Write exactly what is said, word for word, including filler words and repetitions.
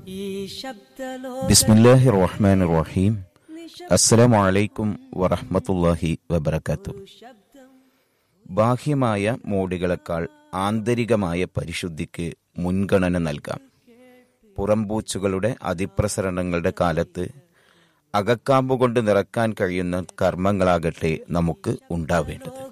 ബിസ്മില്ലാഹിർ റഹ്മാനിർ റഹീം. അസ്സലാമു അലൈക്കും വറഹ്മത്തുള്ളാഹി വബറകാതുഹു. ബാഹ്യമായ മോടികളെക്കാൾ ആന്തരികമായ പരിശുദ്ധിക്ക് മുൻഗണന നൽകാം. പുറംപൂച്ചുകളുടെ അതിപ്രസരണങ്ങളുടെ കാലത്ത് അകക്കാമ്പുകൊണ്ട് നിറക്കാൻ കഴിയുന്ന കർമ്മങ്ങളാകട്ടെ നമുക്ക് ഉണ്ടാവേണ്ടത്.